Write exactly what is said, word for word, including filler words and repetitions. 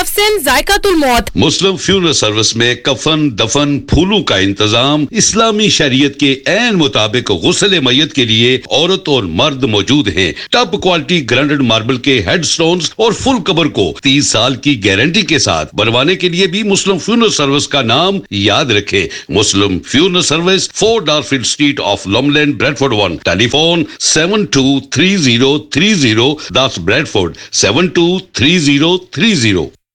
तफसीन जायकातुल मौत। मुस्लिम funeral service में कफन, दफन, फूलों का इंतजाम इस्लामी शरीयत के ऐन मुताबिक गुस्ल मय्यत के लिए औरत और मर्द मौजूद हैं। टॉप क्वालिटी ग्राइंडेड मार्बल के हेड स्टोन्स और फुल कवर को तीस साल की गारंटी के साथ बनवाने के लिए भी मुस्लिम फ्यूनरल सर्विस का नाम याद रखें। मुस्लिम funeral service, four डार्फील्ड street of लॉमलैंड, Bradford one. Telephone seven to three zero three zero, that's Bradford seven two three zero three zero।